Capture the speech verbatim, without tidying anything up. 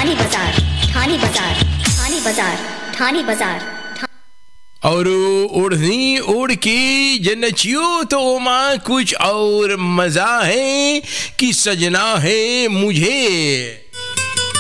ठानी बाजार ठानी बाजार ठानी बाजार ठानी बाजार और ओढ़नी ओढ़ के जनचियो तो माँ कुछ और मजा है कि सजना है मुझे।